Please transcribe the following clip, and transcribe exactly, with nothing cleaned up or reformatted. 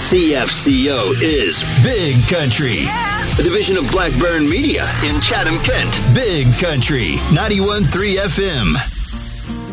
C F C O is Big Country. Yeah. A division of Blackburn Media in Chatham, Kent. Big Country, ninety-one point three F M.